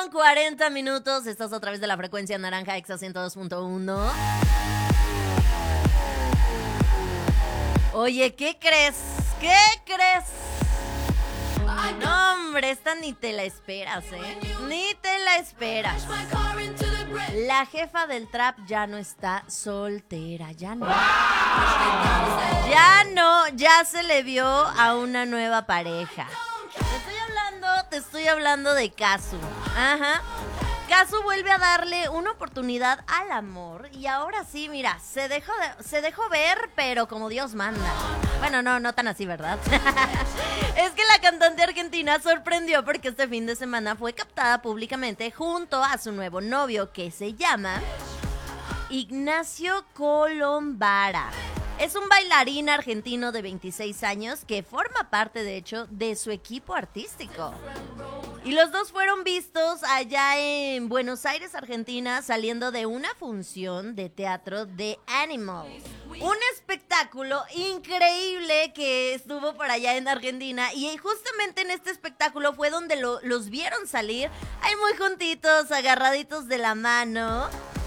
40 minutos, estás a través de la frecuencia naranja Exa 102.1. Oye, ¿qué crees? ¿Qué crees? No, hombre, esta ni te la esperas, ¿eh? Ni te la esperas. La jefa del trap ya no está soltera, ya no. Ya no, ya se le vio a una nueva pareja. Te estoy hablando de Kazu. Ajá. Kazu vuelve a darle una oportunidad al amor y ahora sí, mira, se dejó ver, pero como Dios manda. Bueno, no tan así, ¿verdad? Es que la cantante argentina sorprendió porque este fin de semana fue captada públicamente junto a su nuevo novio que se llama Ignacio Colombara. Es un bailarín argentino de 26 años que forma parte, de hecho, de su equipo artístico. Y los dos fueron vistos allá en Buenos Aires, Argentina, saliendo de una función de teatro de Animals. Un espectáculo increíble que estuvo por allá en Argentina. Y justamente en este espectáculo fue donde los vieron salir. Ahí muy juntitos, agarraditos de la mano.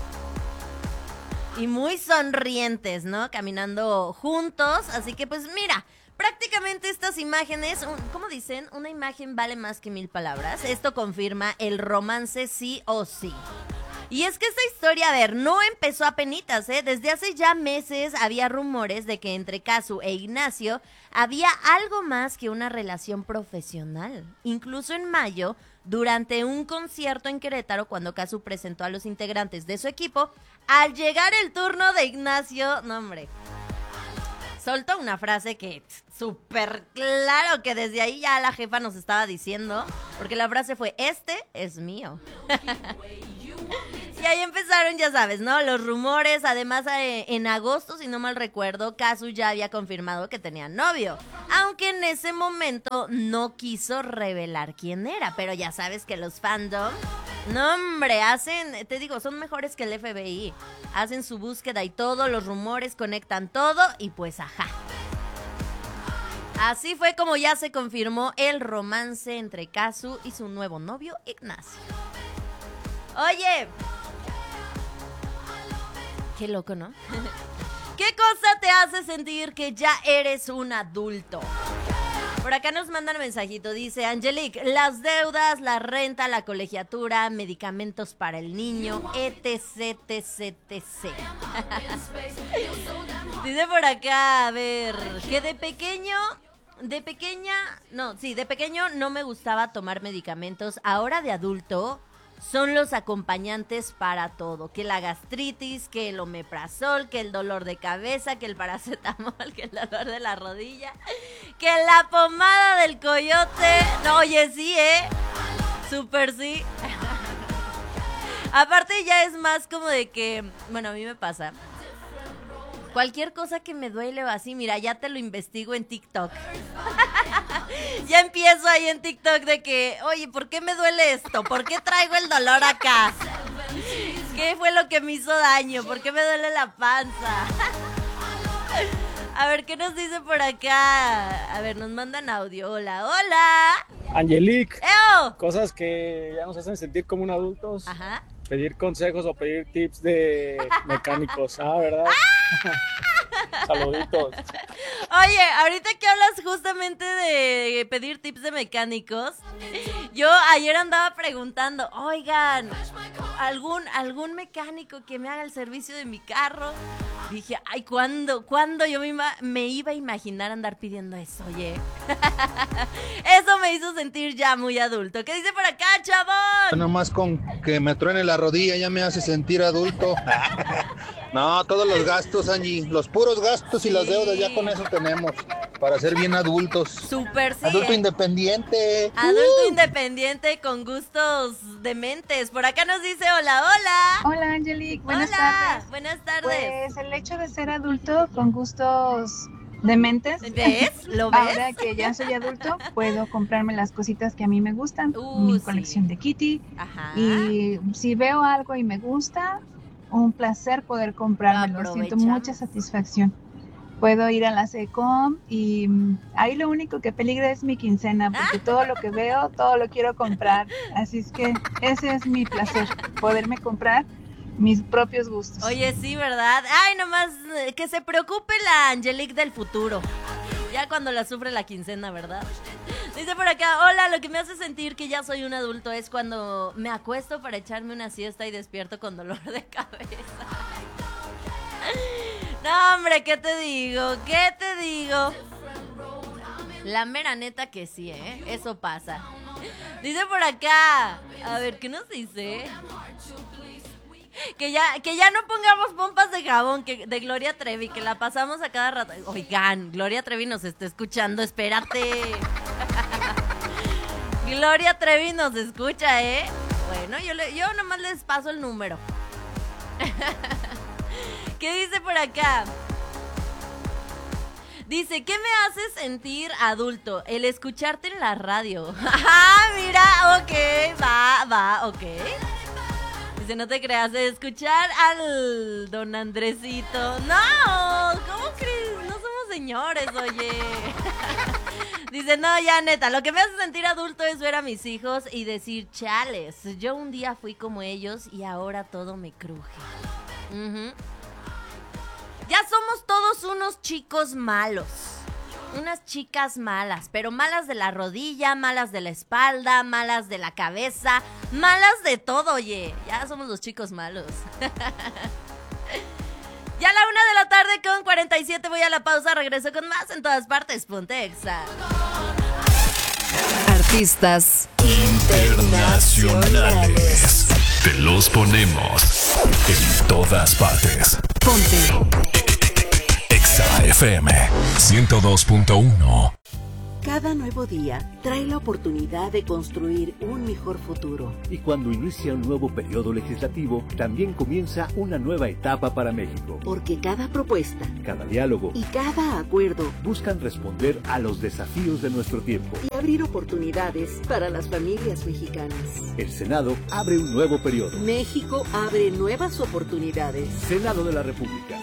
Y muy sonrientes, ¿no? Caminando juntos. Así que pues mira, prácticamente estas imágenes, ¿cómo dicen? Una imagen vale más que 1000 palabras. Esto confirma el romance sí o sí. Y es que esta historia, a ver, no empezó apenitas, ¿eh? Desde hace ya meses había rumores de que entre Kazu e Ignacio había algo más que una relación profesional. Incluso en mayo, durante un concierto en Querétaro, cuando Kazu presentó a los integrantes de su equipo, al llegar el turno de Ignacio, no hombre, soltó una frase que súper claro que desde ahí ya la jefa nos estaba diciendo, porque la frase fue, este es mío. Y ahí empezaron, ya sabes, ¿no? Los rumores. Además, en agosto, si no mal recuerdo, Kazu ya había confirmado que tenía novio. Aunque en ese momento no quiso revelar quién era. Pero ya sabes que los fandom, no hombre, te digo, son mejores que el FBI. Hacen su búsqueda y todo, los rumores conectan todo y pues ajá. Así fue como ya se confirmó el romance entre Kazu y su nuevo novio, Ignacio. Oye, qué loco, ¿no? ¿Qué cosa te hace sentir que ya eres un adulto? Por acá nos mandan un mensajito, dice Angelique, las deudas, la renta, la colegiatura, medicamentos para el niño, etc, etc, etc. Dice por acá, a ver, que de pequeño no me gustaba tomar medicamentos, ahora de adulto son los acompañantes para todo, que la gastritis, que el omeprazol, que el dolor de cabeza, que el paracetamol, que el dolor de la rodilla, que la pomada del coyote. No, oye, sí, súper sí. Aparte ya es más como de que, bueno, a mí me pasa, cualquier cosa que me duele o así, mira, ya te lo investigo en TikTok. Ya empiezo ahí en TikTok de que, oye, ¿por qué me duele esto? ¿Por qué traigo el dolor acá? ¿Qué fue lo que me hizo daño? ¿Por qué me duele la panza? A ver, ¿qué nos dice por acá? A ver, nos mandan audio. Hola, hola. Angelique, ¡Eo! cosas que ya nos hacen sentir como un adultos. Ajá. Pedir consejos o pedir tips de mecánicos, ¿verdad? Saluditos. Oye, ahorita que hablas justamente de pedir tips de mecánicos, yo ayer andaba preguntando, oigan, ¿algún mecánico que me haga el servicio de mi carro? Dije, ay, ¿cuándo yo me iba a imaginar andar pidiendo eso, oye? Eso me hizo sentir ya muy adulto. ¿Qué dice por acá, chavón? Nomás con que me truene la rodilla ya me hace sentir adulto. No, todos los gastos, Angie, los puros gastos y las deudas, ya con eso tenemos para ser bien adultos. Súper sí. Adulto independiente. Adulto independiente con gustos dementes. Por acá nos dice hola, hola. Hola, Angelique, buenas Hola, tardes. buenas tardes. Pues el hecho de ser adulto con gustos dementes. ¿Ves? ¿Lo ves? Ahora que ya soy adulto, puedo comprarme las cositas que a mí me gustan. Mi colección de Kitty. Ajá. Y si veo algo y me gusta, un placer poder comprármelo. Siento mucha satisfacción. puedo ir a la Secom y ahí lo único que peligra es mi quincena, porque todo lo que veo, todo lo quiero comprar. Así es que ese es mi placer, poderme comprar mis propios gustos. Oye, sí, ¿verdad? Ay, nomás que se preocupe la Angelique del futuro. Ya cuando la sufre la quincena, ¿verdad? Dice por acá, hola, lo que me hace sentir que ya soy un adulto es cuando me acuesto para echarme una siesta y despierto con dolor de cabeza. No, hombre, ¿qué te digo? ¿Qué te digo? La mera neta que sí, ¿eh? Eso pasa. Dice por acá, a ver, ¿qué nos dice? Que ya no pongamos pompas de jabón de Gloria Trevi, que la pasamos a cada rato. Oigan, Gloria Trevi nos está escuchando, espérate. Gloria Trevi nos escucha, ¿eh? Bueno, yo nomás les paso el número. ¿Qué dice por acá? Dice, ¿qué me hace sentir adulto? El escucharte en la radio. Ah, mira, ok, va, ok. Dice, no te creas, de escuchar al don Andresito. No, ¿cómo crees? No somos señores, oye. Dice, no, ya neta, lo que me hace sentir adulto es ver a mis hijos y decir, chales, yo un día fui como ellos y ahora todo me cruje. Ya somos todos unos chicos malos. Unas chicas malas, pero malas de la rodilla, malas de la espalda, malas de la cabeza, malas de todo, oye. Ya somos los chicos malos. Ya a la 1:00 p.m. con 47 voy a la pausa, regreso con más en todas partes. Ponte Exa. Artistas internacionales. Te los ponemos en todas partes. Ponte Exa FM 102.1. Cada nuevo día trae la oportunidad de construir un mejor futuro. Y cuando inicia un nuevo periodo legislativo, también comienza una nueva etapa para México. Porque cada propuesta, cada diálogo y cada acuerdo buscan responder a los desafíos de nuestro tiempo y abrir oportunidades para las familias mexicanas. El Senado abre un nuevo periodo. México abre nuevas oportunidades. Senado de la República.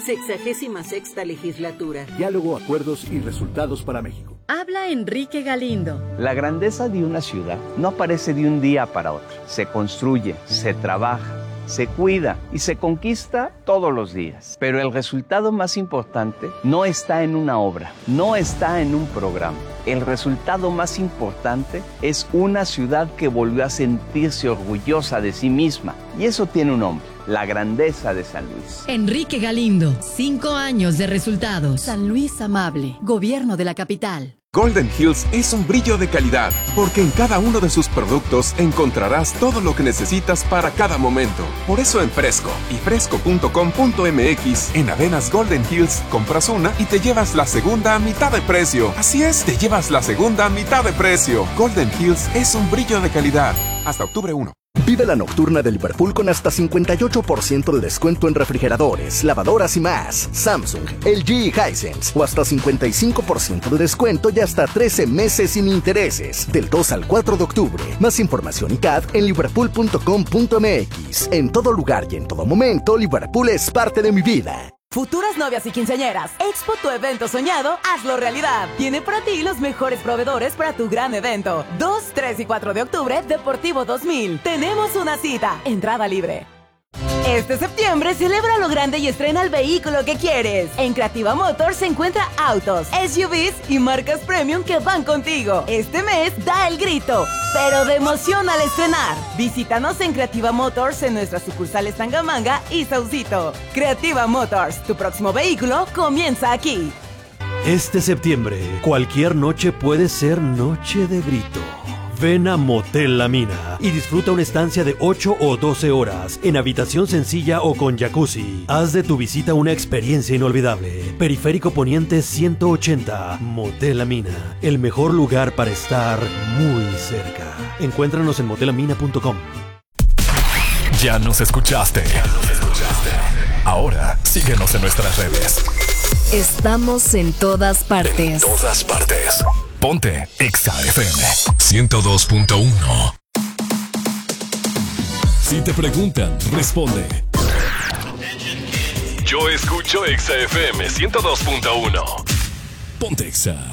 66ª legislatura. Diálogo, acuerdos y resultados para México. Habla Enrique Galindo. La grandeza de una ciudad no aparece de un día para otro. Se construye, se trabaja, se cuida y se conquista todos los días. Pero el resultado más importante no está en una obra, no está en un programa. El resultado más importante es una ciudad que volvió a sentirse orgullosa de sí misma. Y eso tiene un nombre: la grandeza de San Luis. Enrique Galindo, 5 años de resultados. San Luis Amable, gobierno de la capital. Golden Hills es un brillo de calidad, porque en cada uno de sus productos encontrarás todo lo que necesitas para cada momento. Por eso en Fresco y fresco.com.mx, en avenas Golden Hills, compras una y te llevas la segunda a mitad de precio. Así es, te llevas la segunda a mitad de precio. Golden Hills es un brillo de calidad. Hasta octubre 1. Vive la nocturna de Liverpool con hasta 58% de descuento en refrigeradores, lavadoras y más. Samsung, LG y Hisense. O hasta 55% de descuento y hasta 13 meses sin intereses. Del 2 al 4 de octubre. Más información y CAD en liverpool.com.mx. En todo lugar y en todo momento, Liverpool es parte de mi vida. Futuras novias y quinceañeras, Expo, tu evento soñado, hazlo realidad. Tiene para ti los mejores proveedores para tu gran evento. 2, 3 y 4 de octubre, Deportivo 2000. Tenemos una cita, entrada libre. Este septiembre celebra lo grande y estrena el vehículo que quieres. En Creativa Motors se encuentra autos, SUVs y marcas premium que van contigo. Este mes da el grito, pero de emoción al estrenar. Visítanos en Creativa Motors en nuestras sucursales Tangamanga y Saucito. Creativa Motors, tu próximo vehículo comienza aquí. Este septiembre, cualquier noche puede ser noche de grito. Ven a Motel La Mina y disfruta una estancia de 8 o 12 horas en habitación sencilla o con jacuzzi. Haz de tu visita una experiencia inolvidable. Periférico Poniente 180, Motel La Mina, el mejor lugar para estar muy cerca. Encuéntranos en motelamina.com. Ya nos escuchaste. Ahora síguenos en nuestras redes. Estamos en todas partes. En todas partes. Ponte Exa FM 102.1. Si te preguntan, responde. Yo escucho Exa FM 102.1. Ponte Exa.